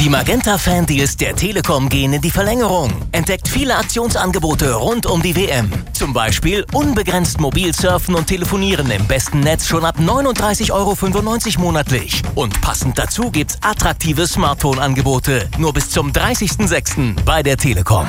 Die Magenta-Fan-Deals der Telekom gehen in die Verlängerung. Entdeckt viele Aktionsangebote rund um die WM. Zum Beispiel unbegrenzt mobil surfen und telefonieren im besten Netz schon ab 39,95 € monatlich. Und passend dazu gibt's attraktive Smartphone-Angebote. Nur bis zum 30.06. bei der Telekom.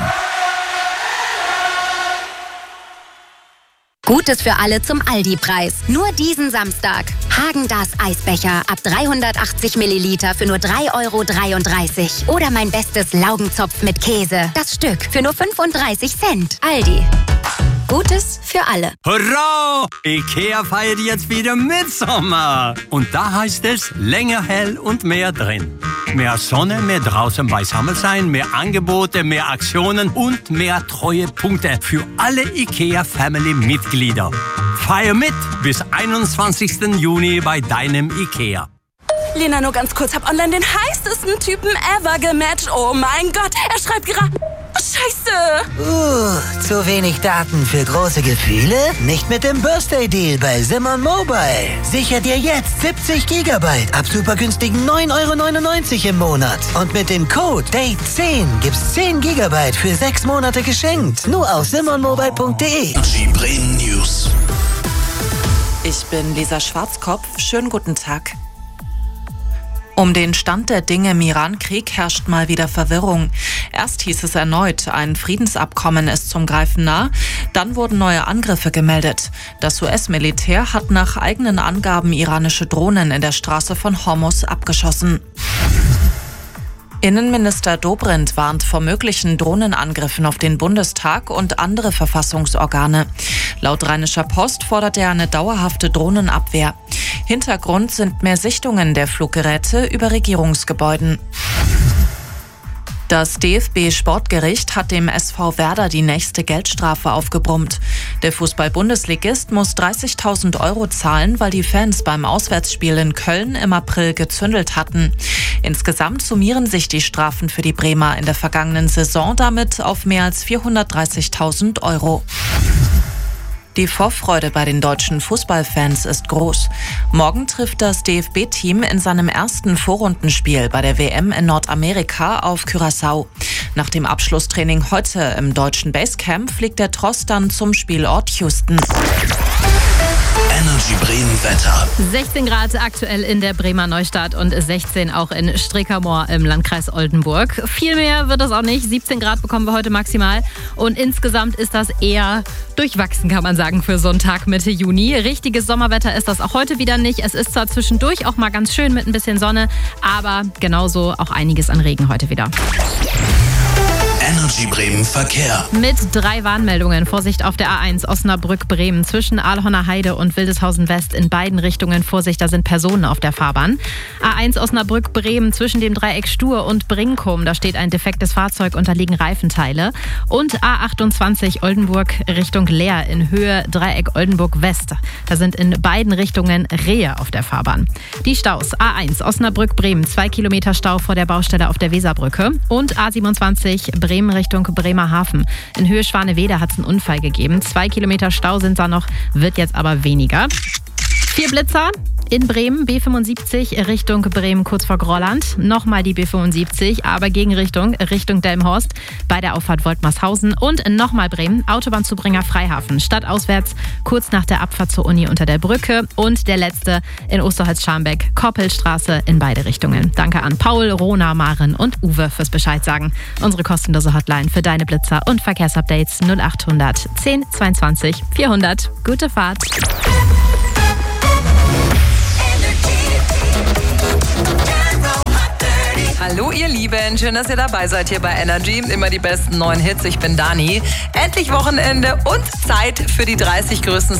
Gutes für alle zum Aldi-Preis. Nur diesen Samstag. Häagen-Dazs Eisbecher ab 380 Milliliter für nur 3,33 €. Oder mein bestes Laugenzopf mit Käse. Das Stück für nur 35 Cent. Aldi. Gutes für alle. Hurra! IKEA feiert jetzt wieder Mitsommer. Und da heißt es länger hell und mehr drin. Mehr Sonne, mehr draußen beisammen sein, mehr Angebote, mehr Aktionen und mehr Treuepunkte für alle IKEA-Family-Mitglieder. Feier mit bis 21. Juni bei deinem IKEA. Lena, nur ganz kurz, hab online den heißesten Typen ever gematcht. Oh mein Gott, er schreibt gerade... Scheiße! Zu wenig Daten für große Gefühle? Nicht mit dem Birthday-Deal bei Simon Mobile. Sicher dir jetzt 70 GB ab super günstigen 9,99 € im Monat. Und mit dem Code DATE10 gibt's 10 GB für 6 Monate geschenkt. Nur auf simonmobile.de. Energy Bremen News. Ich bin Lisa Schwarzkopf. Schönen guten Tag. Um den Stand der Dinge im Iran-Krieg herrscht mal wieder Verwirrung. Erst hieß es erneut, ein Friedensabkommen ist zum Greifen nah. Dann wurden neue Angriffe gemeldet. Das US-Militär hat nach eigenen Angaben iranische Drohnen in der Straße von Hormuz abgeschossen. Innenminister Dobrindt warnt vor möglichen Drohnenangriffen auf den Bundestag und andere Verfassungsorgane. Laut Rheinischer Post fordert er eine dauerhafte Drohnenabwehr. Hintergrund sind mehr Sichtungen der Fluggeräte über Regierungsgebäuden. Das DFB-Sportgericht hat dem SV Werder die nächste Geldstrafe aufgebrummt. Der Fußball-Bundesligist muss 30.000 € zahlen, weil die Fans beim Auswärtsspiel in Köln im April gezündelt hatten. Insgesamt summieren sich die Strafen für die Bremer in der vergangenen Saison damit auf mehr als 430.000 €. Die Vorfreude bei den deutschen Fußballfans ist groß. Morgen trifft das DFB-Team in seinem ersten Vorrundenspiel bei der WM in Nordamerika auf Curaçao. Nach dem Abschlusstraining heute im deutschen Basecamp fliegt der Tross dann zum Spielort Houston. Energy Bremen Wetter. 16 Grad aktuell in der Bremer Neustadt und 16 auch in Streckermoor im Landkreis Oldenburg. Viel mehr wird das auch nicht. 17 Grad bekommen wir heute maximal. Und insgesamt ist das eher durchwachsen, kann man sagen, für so einen Tag Mitte Juni. Richtiges Sommerwetter ist das auch heute wieder nicht. Es ist zwar zwischendurch auch mal ganz schön mit ein bisschen Sonne, aber genauso auch einiges an Regen heute wieder. Energy Bremen Verkehr. Mit 3 Warnmeldungen. Vorsicht auf der A1 Osnabrück-Bremen zwischen Aalhorner Heide und Wildeshausen West in beiden Richtungen. Vorsicht, da sind Personen auf der Fahrbahn. A1 Osnabrück-Bremen zwischen dem Dreieck Stur und Brinkum. Da steht ein defektes Fahrzeug und da liegen Reifenteile. Und A28 Oldenburg Richtung Leer in Höhe Dreieck Oldenburg West. Da sind in beiden Richtungen Rehe auf der Fahrbahn. Die Staus A1 Osnabrück-Bremen 2 Kilometer Stau vor der Baustelle auf der Weserbrücke. Und A27 Bremen Richtung Bremerhaven. In Höhe Schwanewede hat es einen Unfall gegeben. 2 Kilometer Stau sind da noch, wird jetzt aber weniger. 4 Blitzer in Bremen, B75 Richtung Bremen kurz vor Grolland. Nochmal die B75, aber Gegenrichtung, Richtung Delmenhorst bei der Auffahrt Woltmarshausen. Und nochmal Bremen, Autobahnzubringer Freihafen. Stadtauswärts kurz nach der Abfahrt zur Uni unter der Brücke. Und der letzte in Osterholz-Scharmbeck, Koppelstraße in beide Richtungen. Danke an Paul, Rona, Maren und Uwe fürs Bescheid sagen. Unsere kostenlose Hotline für deine Blitzer und Verkehrsupdates 0800 10 22 400. Gute Fahrt. Hallo ihr Lieben, schön, dass ihr dabei seid hier bei Energy. Immer die besten neuen Hits, ich bin Dani. Endlich Wochenende und Zeit für die 30 größten